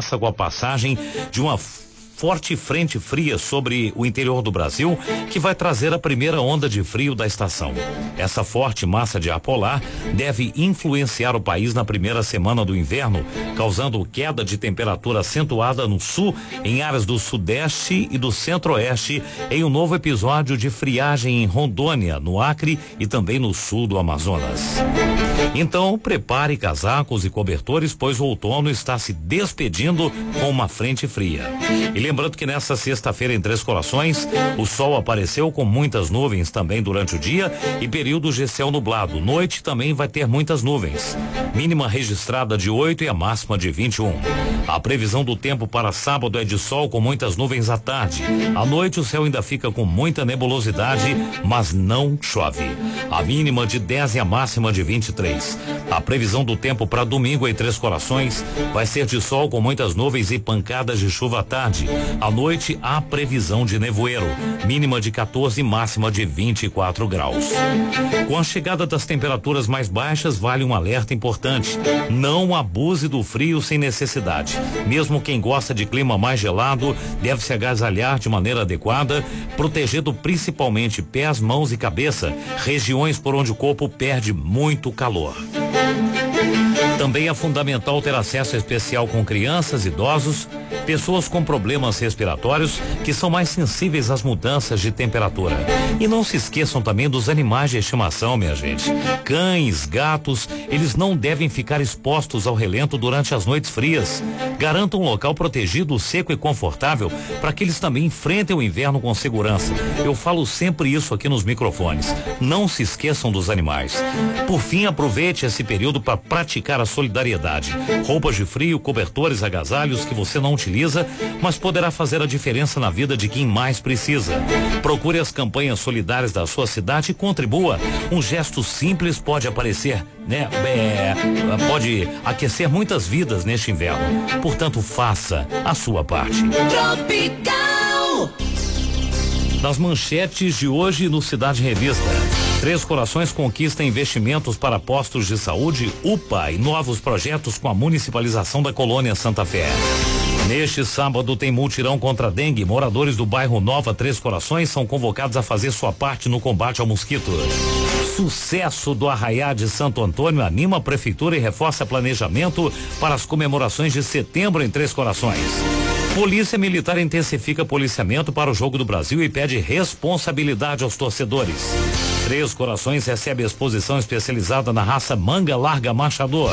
começa com a passagem de uma forte frente fria sobre o interior do Brasil, que vai trazer a primeira onda de frio da estação. Essa forte massa de ar polar deve influenciar o país na primeira semana do inverno, causando queda de temperatura acentuada no sul, em áreas do sudeste e do centro-oeste, em um novo episódio de friagem em Rondônia, no Acre e também no sul do Amazonas. Então, prepare casacos e cobertores, pois o outono está se despedindo com uma frente fria. E lembrando que nesta sexta-feira em Três Corações, o sol apareceu com muitas nuvens também durante o dia e períodos de céu nublado. Noite também vai ter muitas nuvens. Mínima registrada de 8 e a máxima de 21. A previsão do tempo para sábado é de sol com muitas nuvens à tarde. À noite o céu ainda fica com muita nebulosidade, mas não chove. A mínima de 10 e a máxima de 23. A previsão do tempo para domingo em Três Corações vai ser de sol com muitas nuvens e pancadas de chuva à tarde. À noite, há previsão de nevoeiro, mínima de 14 e máxima de 24 graus. Com a chegada das temperaturas mais baixas, vale um alerta importante. Não abuse do frio sem necessidade. Mesmo quem gosta de clima mais gelado, deve se agasalhar de maneira adequada, protegendo principalmente pés, mãos e cabeça, regiões por onde o corpo perde muito calor. Também é fundamental ter acesso especial com crianças, idosos, pessoas com problemas respiratórios que são mais sensíveis às mudanças de temperatura. E não se esqueçam também dos animais de estimação, minha gente. Cães, gatos, eles não devem ficar expostos ao relento durante as noites frias. Garanta um local protegido, seco e confortável para que eles também enfrentem o inverno com segurança. Eu falo sempre isso aqui nos microfones. Não se esqueçam dos animais. Por fim, aproveite esse período para praticar a solidariedade. Roupas de frio, cobertores, agasalhos que você não utiliza, mas poderá fazer a diferença na vida de quem mais precisa. Procure as campanhas solidárias da sua cidade e contribua. Um gesto simples pode aparecer, né? Pode aquecer muitas vidas neste inverno. Portanto, faça a sua parte. Tropical. Nas manchetes de hoje no Cidade Revista. Três Corações conquista investimentos para postos de saúde, UPA e novos projetos com a municipalização da colônia Santa Fé. Neste sábado tem mutirão contra a dengue. Moradores do bairro Nova Três Corações são convocados a fazer sua parte no combate ao mosquito. Sucesso do Arraiá de Santo Antônio anima a prefeitura e reforça planejamento para as comemorações de setembro em Três Corações. Polícia Militar intensifica policiamento para o Jogo do Brasil e pede responsabilidade aos torcedores. Três Corações recebe exposição especializada na raça Manga Larga Machador.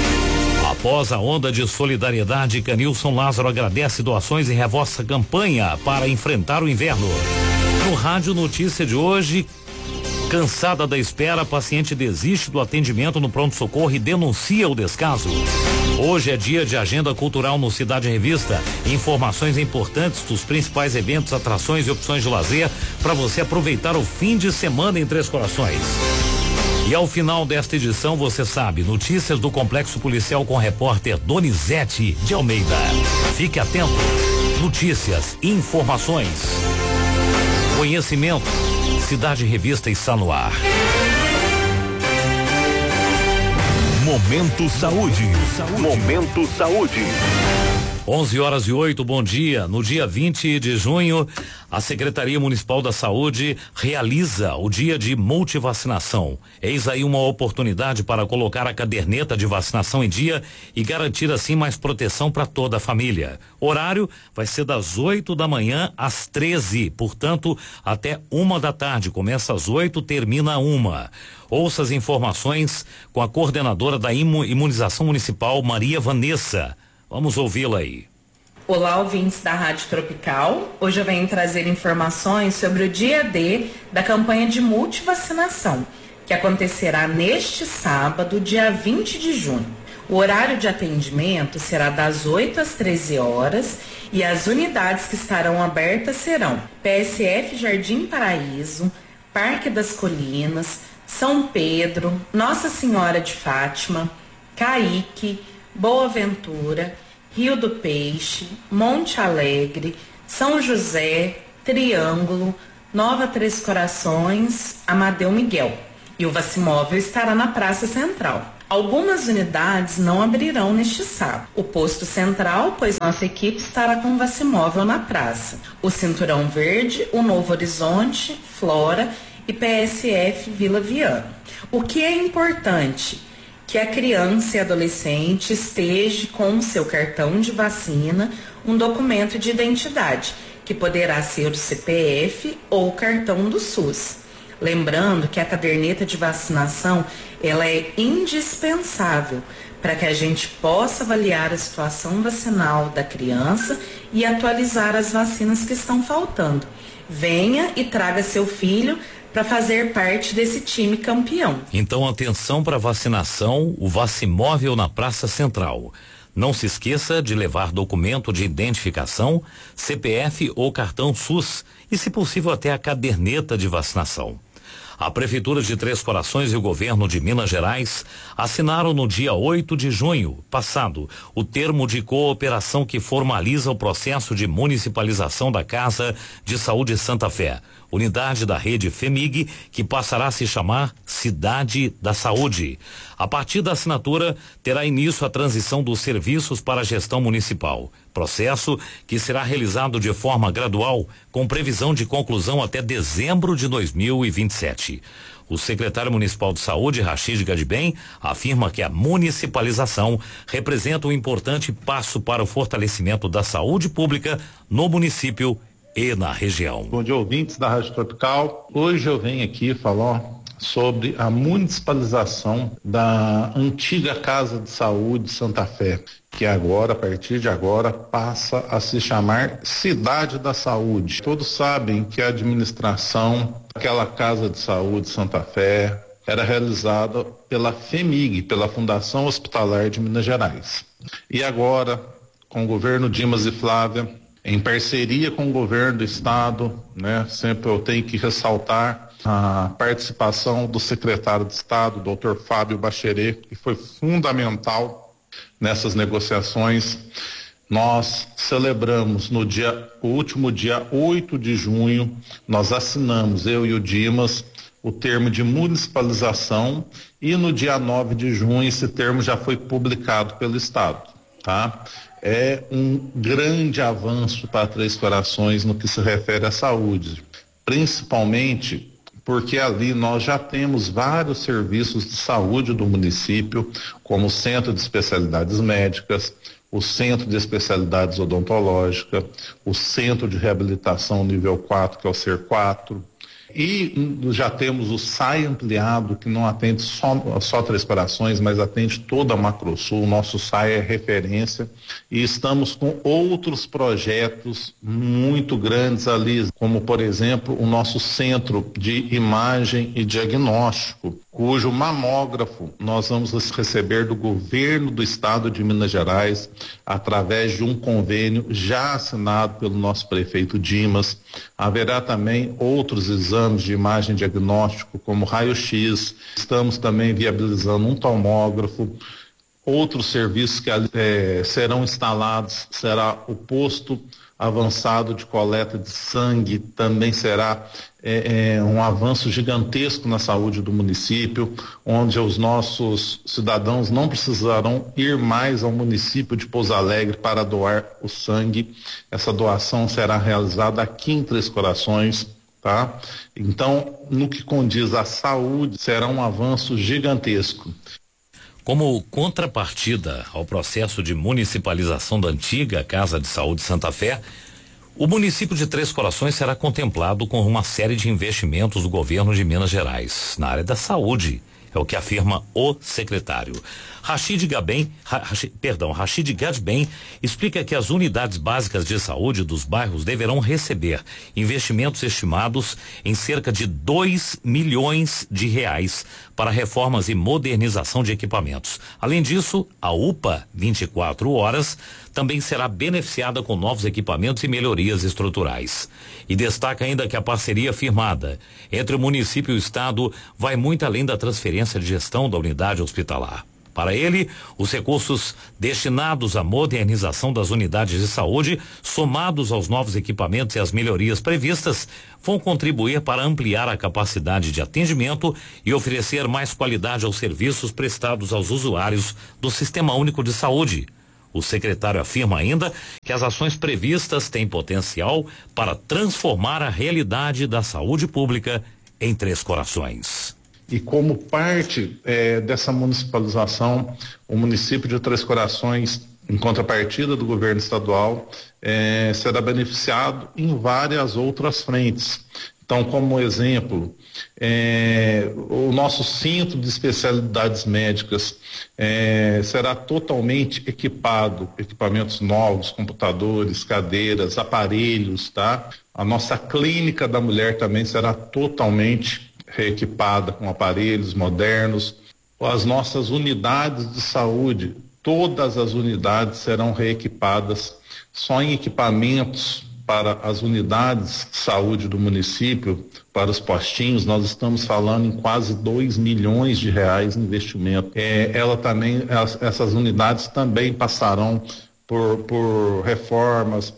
Após a onda de solidariedade, Canilson Lázaro agradece doações e reforça campanha para enfrentar o inverno. No Rádio Notícia de hoje, cansada da espera, a paciente desiste do atendimento no pronto-socorro e denuncia o descaso. Hoje é dia de agenda cultural no Cidade Revista. Informações importantes dos principais eventos, atrações e opções de lazer para você aproveitar o fim de semana em Três Corações. E ao final desta edição, você sabe, notícias do Complexo Policial com o repórter Donizete de Almeida. Fique atento. Notícias, informações, conhecimento. Cidade Revista está no ar. Momento Saúde. Momento Saúde. 11h08, bom dia. No dia 20 de junho, a Secretaria Municipal da Saúde realiza o dia de multivacinação. Eis aí uma oportunidade para colocar a caderneta de vacinação em dia e garantir assim mais proteção para toda a família. Horário vai ser das 8 da manhã às 13, portanto, até 1 da tarde. Começa às 8, termina 1. Ouça as informações com a coordenadora da Imunização Municipal, Maria Vanessa. Vamos ouvi-la aí. Olá, ouvintes da Rádio Tropical. Hoje eu venho trazer informações sobre o dia D da campanha de multivacinação, que acontecerá neste sábado, dia 20 de junho. O horário de atendimento será das 8 às 13 horas e as unidades que estarão abertas serão PSF Jardim Paraíso, Parque das Colinas, São Pedro, Nossa Senhora de Fátima, Caique, Boa Ventura, Rio do Peixe, Monte Alegre, São José, Triângulo, Nova Três Corações, Amadeu Miguel. E o Vacimóvel estará na Praça Central. Algumas unidades não abrirão neste sábado. O posto central, pois nossa equipe estará com vacimóvel na praça. O Cinturão Verde, o Novo Horizonte, Flora e PSF Vila Viana. O que é importante? Que a criança e adolescente esteja com o seu cartão de vacina, um documento de identidade, que poderá ser o CPF ou o cartão do SUS. Lembrando que a caderneta de vacinação, ela é indispensável para que a gente possa avaliar a situação vacinal da criança e atualizar as vacinas que estão faltando. Venha e traga seu filho para fazer parte desse time campeão. Então, atenção para vacinação, o Vacimóvel na Praça Central. Não se esqueça de levar documento de identificação, CPF ou cartão SUS e, se possível, até a caderneta de vacinação. A Prefeitura de Três Corações e o Governo de Minas Gerais assinaram no dia 8 de junho passado o termo de cooperação que formaliza o processo de municipalização da Casa de Saúde Santa Fé, unidade da rede FEMIG, que passará a se chamar Cidade da Saúde. A partir da assinatura, terá início a transição dos serviços para a gestão municipal. Processo que será realizado de forma gradual, com previsão de conclusão até dezembro de 2027. O secretário municipal de saúde, Rachid Gadbem, afirma que a municipalização representa um importante passo para o fortalecimento da saúde pública no município e na região. Bom dia, ouvintes da Rádio Tropical. Hoje eu venho aqui falar sobre a municipalização da antiga Casa de Saúde Santa Fé, que agora, a partir de agora, passa a se chamar Cidade da Saúde. Todos sabem que a administração daquela Casa de Saúde Santa Fé era realizada pela FEMIG, pela Fundação Hospitalar de Minas Gerais. E agora, com o governo Dimas e Flávia, em parceria com o governo do estado, né? Sempre eu tenho que ressaltar a participação do secretário de Estado, Dr. Fábio Bacheret, que foi fundamental nessas negociações. Nós celebramos no último dia 8 de junho, nós assinamos, eu e o Dimas, o termo de municipalização, e no dia 9 de junho esse termo já foi publicado pelo estado, tá? É um grande avanço para Três Corações no que se refere à saúde, principalmente porque ali nós já temos vários serviços de saúde do município, como o Centro de Especialidades Médicas, o Centro de Especialidades Odontológicas, o Centro de Reabilitação nível 4, que é o CER4, e já temos o SAI ampliado, que não atende só Três Corações, mas atende toda a Macrosul. O nosso SAI é referência e estamos com outros projetos muito grandes ali, como, por exemplo, o nosso Centro de Imagem e Diagnóstico, cujo mamógrafo nós vamos receber do governo do estado de Minas Gerais, através de um convênio já assinado pelo nosso prefeito Dimas. Haverá também outros exames de imagem e diagnóstico, como raio-x. Estamos também viabilizando um tomógrafo. Outros serviços que serão instalados será o posto avançado de coleta de sangue, também será um avanço gigantesco na saúde do município, onde os nossos cidadãos não precisarão ir mais ao município de Pouso Alegre para doar o sangue. Essa doação será realizada aqui em Três Corações, tá? Então, no que condiz à saúde, será um avanço gigantesco. Como contrapartida ao processo de municipalização da antiga Casa de Saúde Santa Fé, o município de Três Corações será contemplado com uma série de investimentos do governo de Minas Gerais na área da saúde, é o que afirma o secretário. Rachid Gadbem explica que as unidades básicas de saúde dos bairros deverão receber investimentos estimados em cerca de 2 milhões de reais para reformas e modernização de equipamentos. Além disso, a UPA 24 horas também será beneficiada com novos equipamentos e melhorias estruturais. E destaca ainda que a parceria firmada entre o município e o estado vai muito além da transferência de gestão da unidade hospitalar. Para ele, os recursos destinados à modernização das unidades de saúde, somados aos novos equipamentos e às melhorias previstas, vão contribuir para ampliar a capacidade de atendimento e oferecer mais qualidade aos serviços prestados aos usuários do Sistema Único de Saúde. O secretário afirma ainda que as ações previstas têm potencial para transformar a realidade da saúde pública em Três Corações. E como parte dessa municipalização, o município de Três Corações, em contrapartida do governo estadual, será beneficiado em várias outras frentes. Então, como exemplo, o nosso centro de especialidades médicas será totalmente equipado, equipamentos novos, computadores, cadeiras, aparelhos, tá? A nossa clínica da mulher também será totalmente reequipada com aparelhos modernos. As nossas unidades de saúde, todas as unidades serão reequipadas. Só em equipamentos para as unidades de saúde do município, para os postinhos, nós estamos falando em quase R$2 milhões de investimento. Essas unidades também passarão por reformas,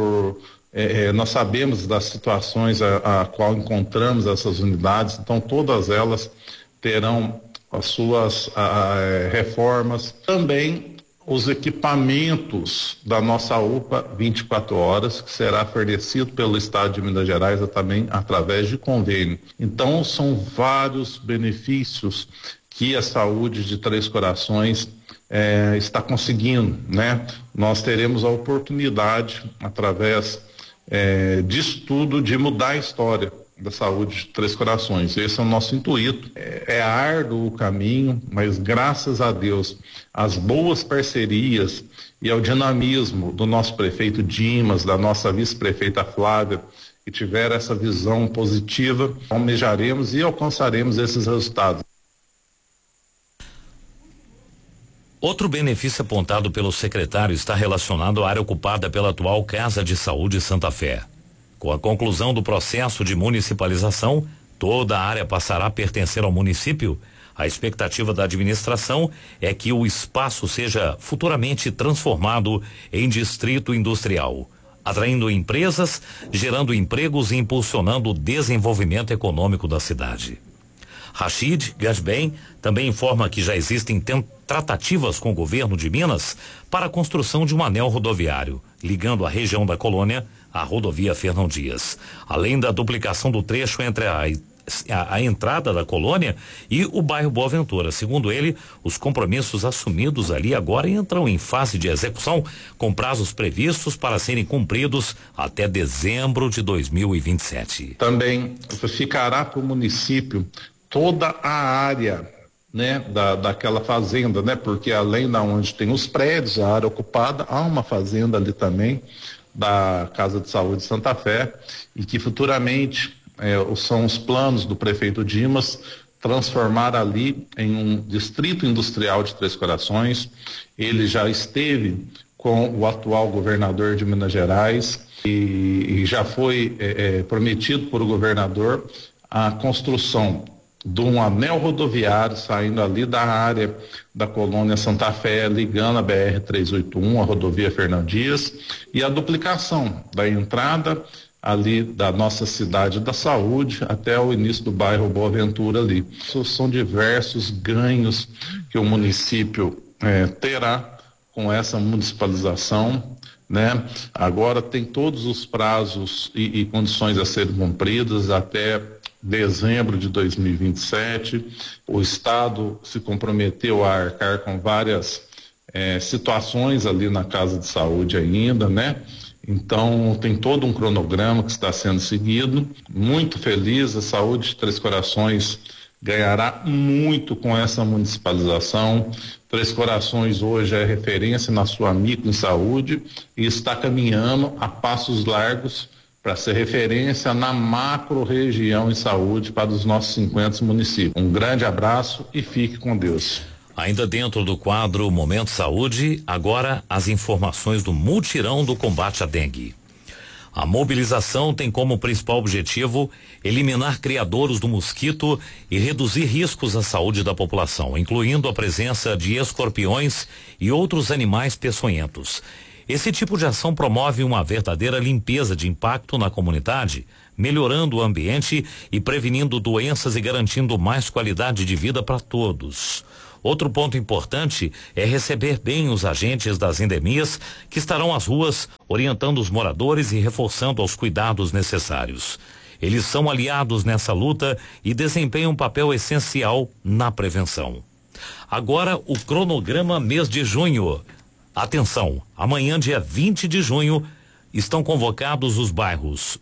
nós sabemos das situações a qual encontramos essas unidades, então todas elas terão as suas reformas. Também os equipamentos da nossa UPA 24 horas, que será fornecido pelo Estado de Minas Gerais também através de convênio. Então são vários benefícios que a saúde de Três Corações está conseguindo, né? Nós teremos a oportunidade, através disso tudo, de mudar a história da saúde de Três Corações. Esse é o nosso intuito. É árduo o caminho, mas graças a Deus, as boas parcerias e ao dinamismo do nosso prefeito Dimas, da nossa vice-prefeita Flávia, que tiveram essa visão positiva, almejaremos e alcançaremos esses resultados. Outro benefício apontado pelo secretário está relacionado à área ocupada pela atual Casa de Saúde Santa Fé. Com a conclusão do processo de municipalização, toda a área passará a pertencer ao município. A expectativa da administração é que o espaço seja futuramente transformado em distrito industrial, atraindo empresas, gerando empregos e impulsionando o desenvolvimento econômico da cidade. Rachid Gasbem também informa que já existem tratativas com o governo de Minas para a construção de um anel rodoviário, ligando a região da Colônia à rodovia Fernão Dias, além da duplicação do trecho entre a entrada da Colônia e o bairro Boa Ventura. Segundo ele, os compromissos assumidos ali agora entram em fase de execução, com prazos previstos para serem cumpridos até dezembro de 2027. Também ficará para o município toda a área, né, daquela fazenda, né, porque além da onde tem os prédios, a área ocupada, há uma fazenda ali também da Casa de Saúde Santa Fé, e que futuramente são os planos do prefeito Dimas transformar ali em um distrito industrial de Três Corações. Ele já esteve com o atual governador de Minas Gerais e já foi prometido por o governador a construção de um anel rodoviário saindo ali da área da Colônia Santa Fé, ligando a BR-381, a rodovia Fernão Dias, e a duplicação da entrada ali da nossa cidade da saúde até o início do bairro Boa Ventura ali. São diversos ganhos que o município terá com essa municipalização, né? Agora tem todos os prazos e condições a serem cumpridas até dezembro de 2027. O Estado se comprometeu a arcar com várias situações ali na Casa de Saúde ainda, né? Então tem todo um cronograma que está sendo seguido. Muito feliz, a saúde de Três Corações ganhará muito com essa municipalização. Três Corações hoje é referência na sua micro em saúde e está caminhando a passos largos para ser referência na macro região em saúde para os nossos 50 municípios. Um grande abraço e fique com Deus. Ainda dentro do quadro Momento Saúde, agora as informações do mutirão do combate à dengue. A mobilização tem como principal objetivo eliminar criadouros do mosquito e reduzir riscos à saúde da população, incluindo a presença de escorpiões e outros animais peçonhentos. Esse tipo de ação promove uma verdadeira limpeza de impacto na comunidade, melhorando o ambiente e prevenindo doenças e garantindo mais qualidade de vida para todos. Outro ponto importante é receber bem os agentes das endemias que estarão às ruas, orientando os moradores e reforçando os cuidados necessários. Eles são aliados nessa luta e desempenham um papel essencial na prevenção. Agora, o cronograma mês de junho. Atenção, amanhã, dia 20 de junho, estão convocados os bairros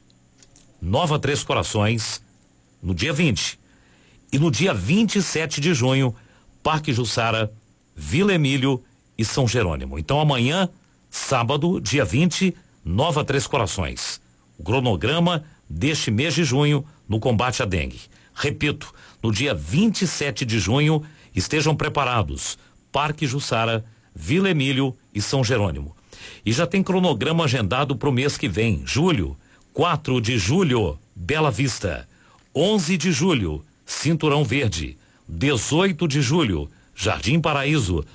Nova Três Corações, no dia 20, e no dia 27 de junho, Parque Jussara, Vila Emílio e São Jerônimo. Então amanhã, sábado, dia 20, Nova Três Corações. O cronograma deste mês de junho no combate à dengue. Repito, no dia 27 de junho, estejam preparados Parque Jussara, Vila Emílio e São Jerônimo. E já tem cronograma agendado para o mês que vem, julho. 4 de julho, Bela Vista. 11 de julho, Cinturão Verde. 18 de julho, Jardim Paraíso.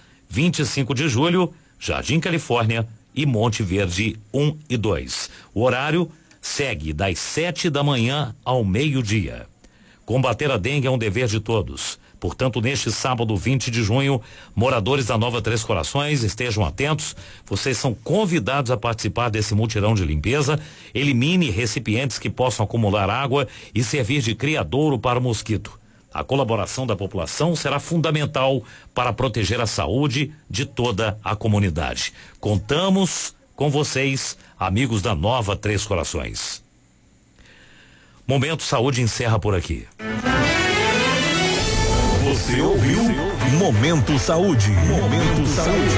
25 de julho, Jardim Califórnia e Monte Verde 1 e 2. O horário segue das 7 da manhã ao meio-dia. Combater a dengue é um dever de todos. Portanto, neste sábado 20 de junho, moradores da Nova Três Corações, estejam atentos. Vocês são convidados a participar desse mutirão de limpeza. Elimine recipientes que possam acumular água e servir de criadouro para o mosquito. A colaboração da população será fundamental para proteger a saúde de toda a comunidade. Contamos com vocês, amigos da Nova Três Corações. Momento Saúde encerra por aqui. Você ouviu Momento Saúde. Momento Saúde.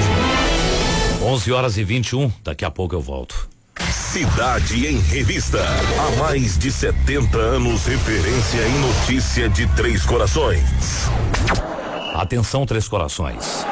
11h21, daqui a pouco eu volto. Cidade em Revista. Há mais de 70 anos, referência em notícia de Três Corações. Atenção, Três Corações.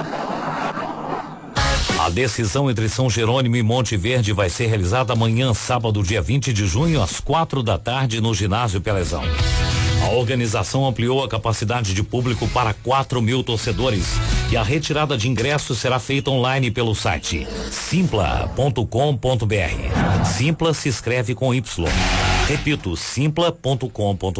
A decisão entre São Jerônimo e Monte Verde vai ser realizada amanhã, sábado, dia 20 de junho, às 4h, no ginásio Pelezão. A organização ampliou a capacidade de público para 4.000 torcedores e a retirada de ingressos será feita online pelo site simpla.com.br. Simpla se escreve com Y. Repito, simpla.com.br.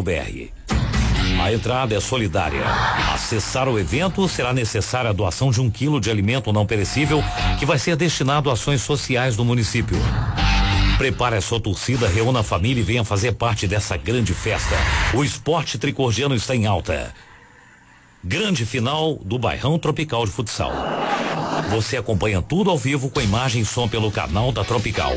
A entrada é solidária. Acessar o evento será necessária a doação de 1 quilo de alimento não perecível que vai ser destinado a ações sociais do município. Prepare a sua torcida, reúna a família e venha fazer parte dessa grande festa. O esporte tricordiano está em alta. Grande final do Bairrão Tropical de Futsal. Você acompanha tudo ao vivo com imagem e som pelo canal da Tropical.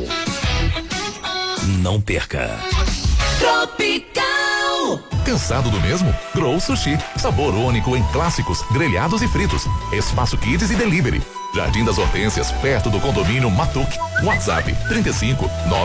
Não perca. Tropical. Cansado do mesmo? Grow Sushi. Sabor único em clássicos, grelhados e fritos. Espaço Kids e Delivery. Jardim das Hortênsias, perto do condomínio Matuque. WhatsApp 35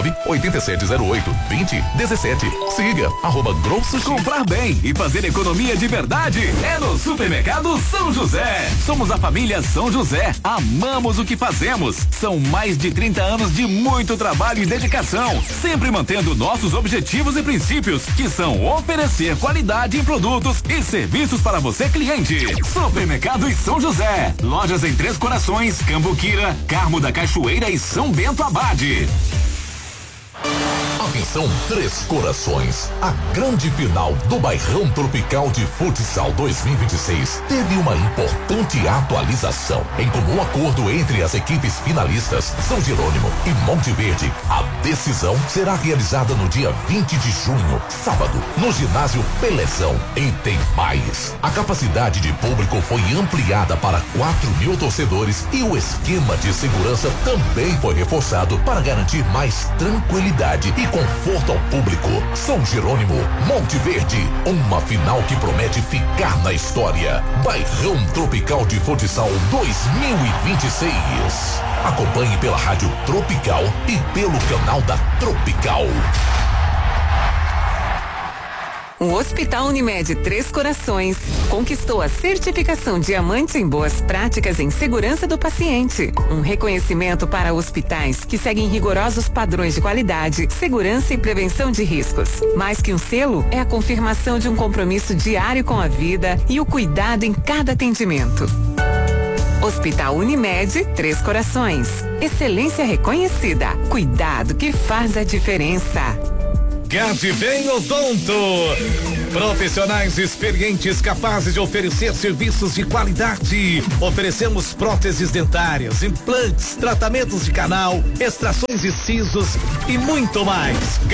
98708 2017. Siga @Grow Sushi. Comprar bem e fazer economia de verdade é no Supermercado São José. Somos a família São José. Amamos o que fazemos. São mais de 30 anos de muito trabalho e dedicação, sempre mantendo nossos objetivos e princípios, que são oferecer qualidade em produtos e serviços para você, cliente. Supermercado São José. Lojas em Três Corações, Cambuquira, Carmo da Cachoeira e São Bento Abade. Atenção, Três Corações. A grande final do Bairrão Tropical de Futsal 2026 teve uma importante atualização. Em comum acordo entre as equipes finalistas, São Jerônimo e Monte Verde, a decisão será realizada no dia 20 de junho, sábado, no ginásio Pelezão. E tem mais. A capacidade de público foi ampliada para 4.000 torcedores e o esquema de segurança também foi reforçado para garantir mais tranquilidade e conforto ao público. São Jerônimo, Monte Verde, uma final que promete ficar na história. Bairrão Tropical de Futsal 2026. Acompanhe pela Rádio Tropical e pelo canal da Tropical. O Hospital Unimed Três Corações conquistou a certificação Diamante em Boas Práticas em Segurança do Paciente. Um reconhecimento para hospitais que seguem rigorosos padrões de qualidade, segurança e prevenção de riscos. Mais que um selo, é a confirmação de um compromisso diário com a vida e o cuidado em cada atendimento. Hospital Unimed Três Corações. Excelência reconhecida. Cuidado que faz a diferença. Gade Bem Odonto. Profissionais experientes capazes de oferecer serviços de qualidade. Oferecemos próteses dentárias, implantes, tratamentos de canal, extrações e sisos e muito mais.